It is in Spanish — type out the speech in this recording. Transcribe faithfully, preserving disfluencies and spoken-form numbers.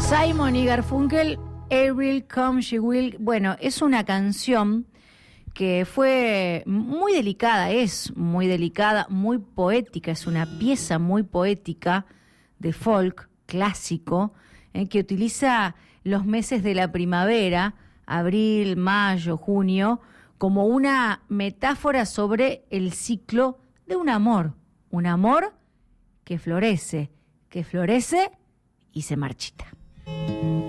Simon y Garfunkel, April Come She Will. Bueno, es una canción que fue muy delicada, es muy delicada, muy poética, es una pieza muy poética de folk clásico, eh, que utiliza los meses de la primavera, abril, mayo, junio, como una metáfora sobre el ciclo de un amor, un amor que florece, que florece y se marchita.